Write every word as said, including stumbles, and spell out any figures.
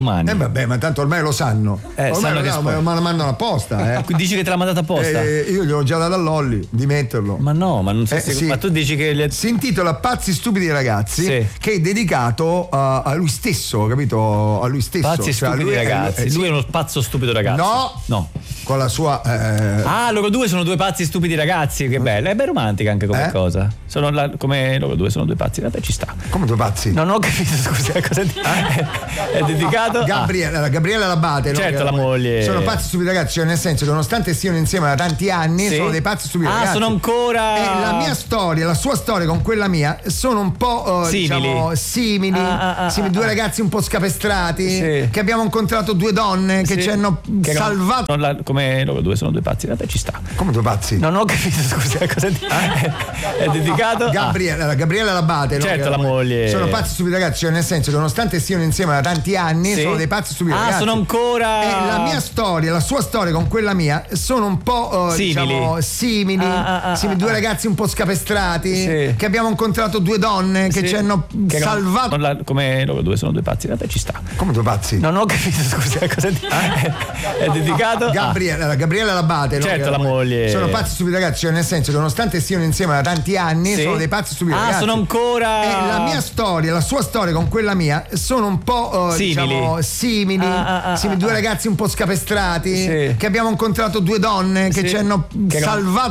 Mani. Eh vabbè, ma tanto ormai lo sanno. Eh, ormai sanno lo che no, sport. ma la mandano apposta. Eh. Dici che te l'ha mandata apposta? Eh, io gliel'ho già dato a Lolli di metterlo. Ma no, ma non so Eh, se... sì. Ma tu dici che... Le... Si intitola Pazzi stupidi ragazzi, Sì. che è dedicato a, a lui stesso, capito? A lui stesso. Pazzi Cioè, stupidi lui è- ragazzi. eh, sì, Lui è uno pazzo stupido ragazzo. No. No. con la sua eh, Ah, loro due sono due pazzi stupidi ragazzi, che bello. È ben romantica anche come Eh? cosa. Sono la- come loro due sono due pazzi. Vabbè, ci sta. come due pazzi. Non ho capito, scusa, cosa di- è dedicato a Gabriella, Gabriella Labate, no? Certo, Che- la moglie. Sono pazzi stupidi ragazzi, cioè nel senso che nonostante stiano insieme da tanti anni, Sì. sono dei pazzi stupidi Ah, ragazzi. sono ancora- E la mia storia, la sua storia con quella mia sono un po' eh, Simili. diciamo simili, Ah, ah, ah, simili, due ah. ragazzi un po' scapestrati, Sì. che abbiamo incontrato due donne che Sì. ci hanno Che- salvato. non la- come loro due sono due pazzi. Vabbè, ci sta. Come due pazzi. Non ho capito, scusa, cosa di- è dedicato a Gabriella, Gabriella Labate, no? Certo, Che- la moglie. Sono pazzi stupidi ragazzi, cioè nel senso che nonostante stiano insieme da tanti anni, Sì. sono dei pazzi stupidi Ah, ragazzi. sono ancora- E la mia storia, la sua storia con quella mia sono un po' eh, Simili. diciamo simili, Ah, ah, ah, simili, ah, due ah. ragazzi un po' scapestrati, Sì. che abbiamo incontrato due donne che Sì. ci hanno Che- salvato. non la- come loro due sono due pazzi. Vabbè, ci sta. Come due pazzi. Non ho capito, scusa, cosa di- è dedicato a Gabriella, Gabriella Labate, no? Certo, Che- la moglie. Sono pazzi stupidi ragazzi, cioè nel senso che nonostante stiano insieme da tanti anni, Sì. sono dei pazzi stupidi Ah, ragazzi. sono ancora- E la mia storia, la sua storia con quella mia sono un po' eh, Simili. diciamo simili, Ah, ah, ah, simili, ah, due ah. ragazzi un po' scapestrati, Sì. che abbiamo incontrato due donne che Sì. ci hanno Che- salvato.